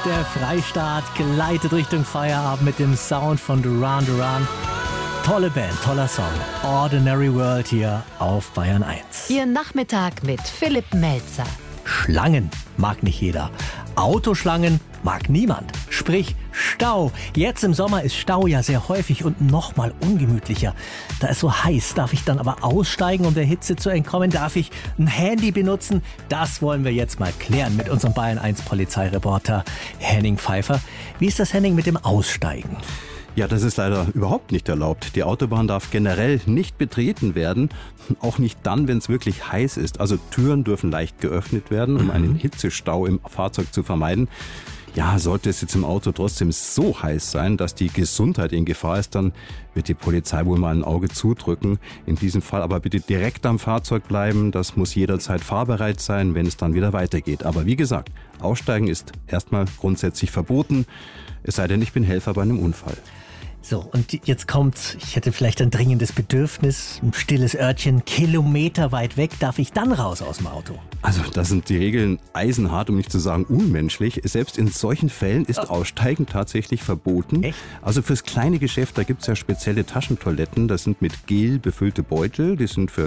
der Freistaat gleitet Richtung Feierabend mit dem Sound von Duran Duran. Tolle Band, toller Song. Ordinary World hier auf Bayern 1. Ihr Nachmittag mit Philipp Melzer. Schlangen mag nicht jeder. Autoschlangen mag niemand. Sprich Stau. Jetzt im Sommer ist Stau ja sehr häufig und noch mal ungemütlicher. Da ist so heiß. Darf ich dann aber aussteigen, um der Hitze zu entkommen? Darf ich ein Handy benutzen? Das wollen wir jetzt mal klären mit unserem Bayern 1 Polizeireporter Henning Pfeiffer. Wie ist das, Henning, mit dem Aussteigen? Ja, das ist leider überhaupt nicht erlaubt. Die Autobahn darf generell nicht betreten werden, auch nicht dann, wenn es wirklich heiß ist. Also Türen dürfen leicht geöffnet werden, um einen Hitzestau im Fahrzeug zu vermeiden. Ja, sollte es jetzt im Auto trotzdem so heiß sein, dass die Gesundheit in Gefahr ist, dann wird die Polizei wohl mal ein Auge zudrücken. In diesem Fall aber bitte direkt am Fahrzeug bleiben. Das muss jederzeit fahrbereit sein, wenn es dann wieder weitergeht. Aber wie gesagt, Aussteigen ist erstmal grundsätzlich verboten, es sei denn, ich bin Helfer bei einem Unfall. So, und jetzt kommt, ich hätte vielleicht ein dringendes Bedürfnis, ein stilles Örtchen, kilometerweit weg, darf ich dann raus aus dem Auto? Also da sind die Regeln eisenhart, um nicht zu sagen unmenschlich. Selbst in solchen Fällen ist Aussteigen tatsächlich verboten. Echt? Also fürs kleine Geschäft, da gibt's ja spezielle Taschentoiletten. Das sind mit Gel befüllte Beutel. Die sind für